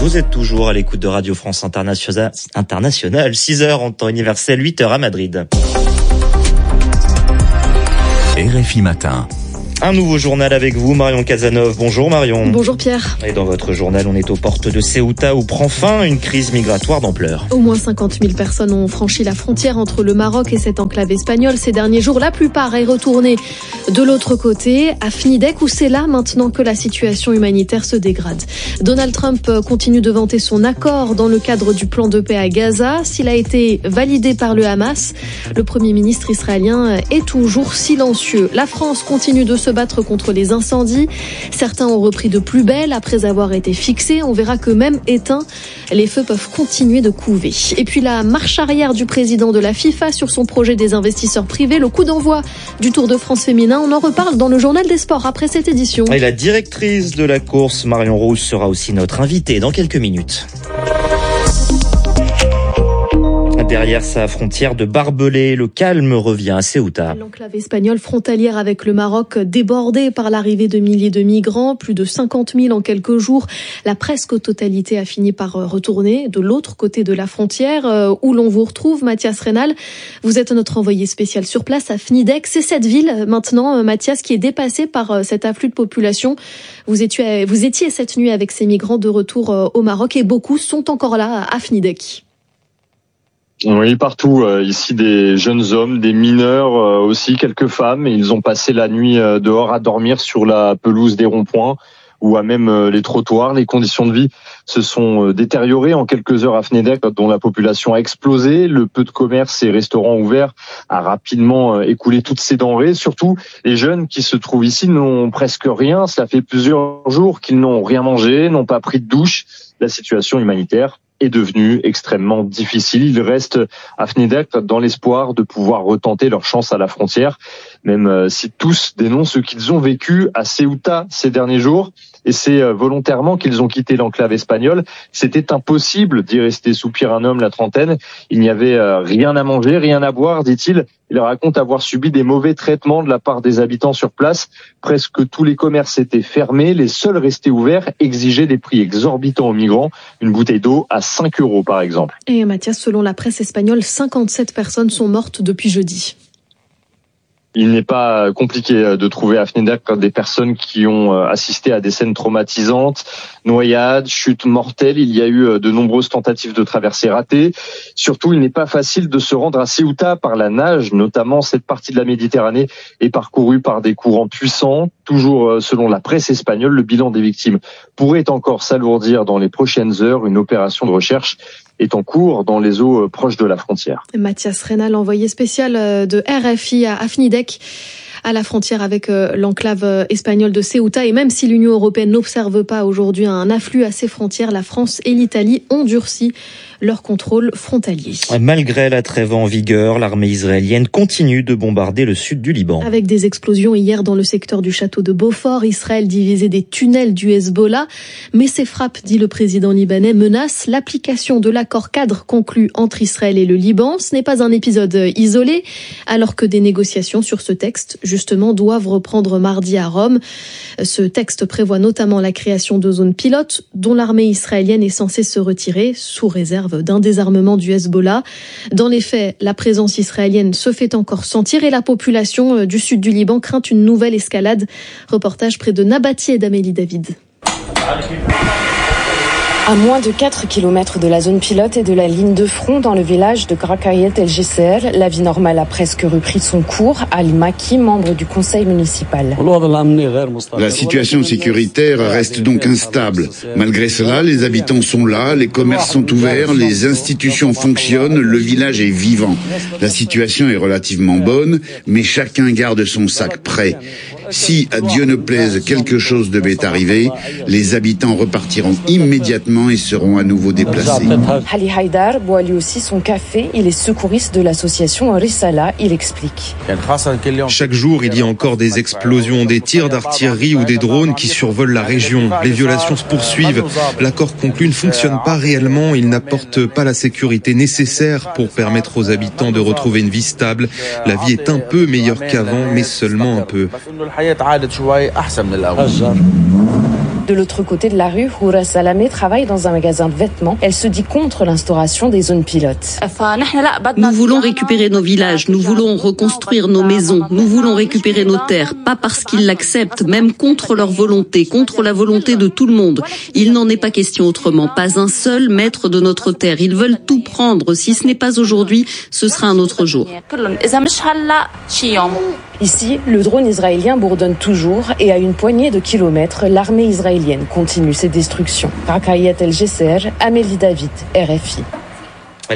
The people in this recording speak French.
Vous êtes toujours à l'écoute de Radio France Internationale, 6h en temps universel, 8h à Madrid. RFI Matin. Un nouveau journal avec vous, Marion Cazeneuve. Bonjour Marion. Bonjour Pierre. Et dans votre journal, on est aux portes de Ceuta où prend fin une crise migratoire d'ampleur. Au moins 50 000 personnes ont franchi la frontière entre le Maroc et cette enclave espagnole ces derniers jours. La plupart est retournée de l'autre côté, à Fnidek, où c'est là maintenant que la situation humanitaire se dégrade. Donald Trump continue de vanter son accord dans le cadre du plan de paix à Gaza. S'il a été validé par le Hamas, le Premier ministre israélien est toujours silencieux. La France continue de se battre contre les incendies. Certains ont repris de plus belle après avoir été fixés. On verra que même éteints, les feux peuvent continuer de couver. Et puis la marche arrière du président de la FIFA sur son projet des investisseurs privés, le coup d'envoi du Tour de France féminin. On en reparle dans le journal des sports après cette édition. Et la directrice de la course, Marion Rousse, sera aussi notre invitée dans quelques minutes. Derrière sa frontière de barbelés, le calme revient à Ceuta. L'enclave espagnole frontalière avec le Maroc débordée par l'arrivée de milliers de migrants, plus de 50 000 en quelques jours. La presque totalité a fini par retourner de l'autre côté de la frontière où l'on vous retrouve, Mathias Reynal. Vous êtes notre envoyé spécial sur place à Fnidek. C'est cette ville maintenant, Mathias, qui est dépassée par cet afflux de population. Vous étiez cette nuit avec ces migrants de retour au Maroc et beaucoup sont encore là à Fnidek. Oui, partout. Ici, des jeunes hommes, des mineurs aussi, quelques femmes. Et ils ont passé la nuit dehors à dormir sur la pelouse des ronds-points ou à même les trottoirs. Les conditions de vie se sont détériorées en quelques heures à Fnidek, dont la population a explosé. Le peu de commerces et restaurants ouverts a rapidement écoulé toutes ces denrées. Surtout, les jeunes qui se trouvent ici n'ont presque rien. Cela fait plusieurs jours qu'ils n'ont rien mangé, n'ont pas pris de douche. La situation humanitaire est devenue extrêmement difficile. Ils restent à Fnidek dans l'espoir de pouvoir retenter leur chance à la frontière, même si tous dénoncent ce qu'ils ont vécu à Ceuta ces derniers jours. Et c'est volontairement qu'ils ont quitté l'enclave espagnole. C'était impossible d'y rester, soupire un homme, la trentaine. Il n'y avait rien à manger, rien à boire, dit-il. Il raconte avoir subi des mauvais traitements de la part des habitants sur place. Presque tous les commerces étaient fermés. Les seuls restés ouverts exigeaient des prix exorbitants aux migrants. Une bouteille d'eau à 5 € par exemple. Et Mathias, selon la presse espagnole, 57 personnes sont mortes depuis jeudi. Il n'est pas compliqué de trouver à Fnidek des personnes qui ont assisté à des scènes traumatisantes, noyades, chutes mortelles. Il y a eu de nombreuses tentatives de traversée ratées. Surtout, il n'est pas facile de se rendre à Ceuta par la nage, notamment cette partie de la Méditerranée est parcourue par des courants puissants. Toujours selon la presse espagnole, le bilan des victimes pourrait encore s'alourdir dans les prochaines heures. Une opération de recherche est en cours dans les eaux proches de la frontière. Mathias Reynal, envoyé spécial de RFI à Fnidek, à la frontière avec l'enclave espagnole de Ceuta. Et même si l'Union européenne n'observe pas aujourd'hui un afflux à ses frontières, la France et l'Italie ont durci leur contrôle frontalier. Malgré la trêve en vigueur, l'armée israélienne continue de bombarder le sud du Liban. Avec des explosions hier dans le secteur du château de Beaufort, Israël divisait des tunnels du Hezbollah. Mais ces frappes, dit le président libanais, menacent l'application de l'accord cadre conclu entre Israël et le Liban. Ce n'est pas un épisode isolé, alors que des négociations sur ce texte, justement, doivent reprendre mardi à Rome. Ce texte prévoit notamment la création de zones pilotes dont l'armée israélienne est censée se retirer sous réserve d'un désarmement du Hezbollah. Dans les faits, la présence israélienne se fait encore sentir et la population du sud du Liban craint une nouvelle escalade. Reportage près de Nabatieh et d'Amélie David. À moins de 4 km de la zone pilote et de la ligne de front dans le village de Grakayet El Gisser, la vie normale a presque repris son cours. Ali Maki, membre du conseil municipal. La situation sécuritaire reste donc instable. Malgré cela, les habitants sont là, les commerces sont ouverts, les institutions fonctionnent, le village est vivant. La situation est relativement bonne, mais chacun garde son sac prêt. Si, à Dieu ne plaise, quelque chose devait arriver, les habitants repartiront immédiatement et seront à nouveau déplacés. Ali Haïdar boit lui aussi son café. Il est secouriste de l'association Risala. Il explique. Chaque jour, il y a encore des explosions, des tirs d'artillerie ou des drones qui survolent la région. Les violations se poursuivent. L'accord conclu ne fonctionne pas réellement. Il n'apporte pas la sécurité nécessaire pour permettre aux habitants de retrouver une vie stable. La vie est un peu meilleure qu'avant, mais seulement un peu. De l'autre côté de la rue, Houra Salamé travaille dans un magasin de vêtements. Elle se dit contre l'instauration des zones pilotes. Nous voulons récupérer nos villages, nous voulons reconstruire nos maisons, nous voulons récupérer nos terres, pas parce qu'ils l'acceptent, même contre leur volonté, contre la volonté de tout le monde. Il n'en est pas question autrement, pas un seul maître de notre terre. Ils veulent tout prendre. Si ce n'est pas aujourd'hui, ce sera un autre jour. Ici, le drone israélien bourdonne toujours et à une poignée de kilomètres, l'armée israélienne continue ses destructions. Rakayet El Jesser, Amélie David, RFI.